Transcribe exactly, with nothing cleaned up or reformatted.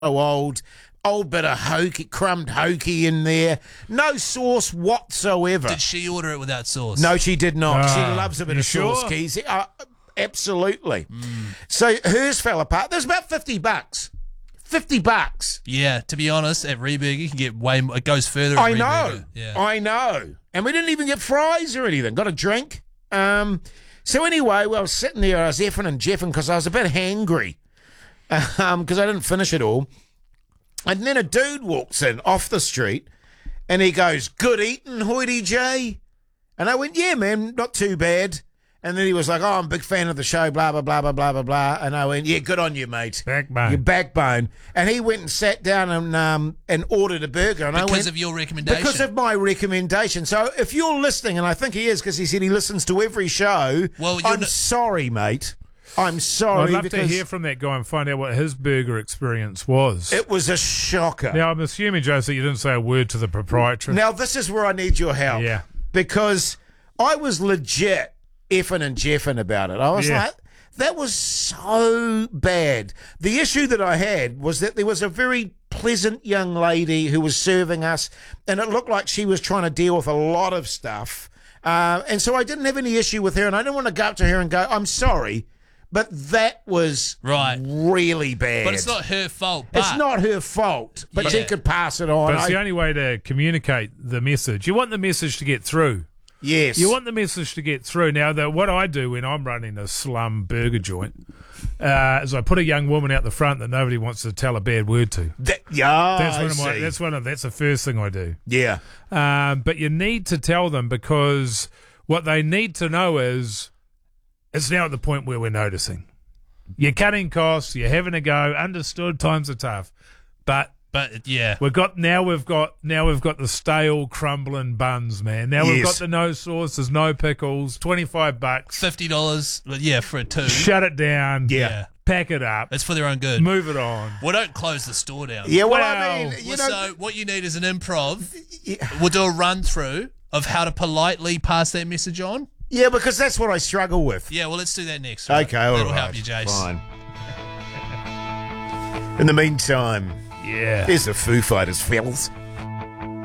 Oh, old, old bit of hokey, crumbed hokey in there. No sauce whatsoever. Did she order it without sauce? No, she did not. Ah, she loves a bit you of sauce, sure? Keys. Uh, absolutely. Mm. So hers fell apart. There's about fifty bucks. fifty bucks. Yeah, to be honest, at Reburger you can get way more. It goes further at I Reburger. know. Yeah. I know. And we didn't even get fries or anything. Got a drink. Um, so anyway, well, I was sitting there, I was effing and jeffing because I was a bit hangry. Um, because I didn't finish it all. And then a dude walks in off the street and he goes, "Good eating, Hoity J." And I went, "Yeah, man, not too bad." And then he was like, "Oh, I'm a big fan of the show, blah, blah, blah, blah, blah, blah, blah." And I went, "Yeah, good on you, mate. Backbone. Your backbone." And he went and sat down and um and ordered a burger. And Because I went, of your recommendation. Because of my recommendation. So if you're listening, and I think he is because he said he listens to every show, Well, you're I'm n- sorry, mate. I'm sorry. I'd love to because hear from that guy and find out what his burger experience was. it was a shocker. Now, I'm assuming, Joseph, you didn't say a word to the proprietor. Now, this is where I need your help. Yeah. Because I was legit effing and jeffing about it. I was Yeah. like, that was so bad. The issue that I had was that there was a very pleasant young lady who was serving us, and it looked like she was trying to deal with a lot of stuff. Uh, and so I didn't have any issue with her, and I didn't want to go up to her and go, "I'm sorry, but that was Right. really bad." But it's not her fault. But It's not her fault, but she Yeah. could pass it on. But it's I- the only way to communicate the message. You want the message to get through. yes. You want the message to get through. Now, the, what I do when I'm running a slum burger joint uh, is I put a young woman out the front that nobody wants to tell a bad word to. That, yeah, That's I one of my. see. That's one of. That's the first thing I do. yeah. Um, but you need to tell them because what they need to know is it's now at the point where we're noticing. You're cutting costs. You're having a go. Understood. Times are tough, but But yeah. we've got now. We've got now. We've got the stale, crumbling buns, man. Now we've Yes. got the no sauce. There's no pickles. Twenty-five bucks. Fifty dollars, yeah, for a two. Shut it down. Yeah. Yeah. Pack it up. It's for their own good. Move it on. Well, don't close the store down. Yeah, well, Well, I mean, you Well, know, so what you need is an improv. We'll do a run through of how to politely pass that message on. yeah, because that's what I struggle with. Yeah, well, let's do that next. Right? Okay, all That'll right. help you, Jace. Fine. In the meantime, Yeah. here's the Foo Fighters, fellas.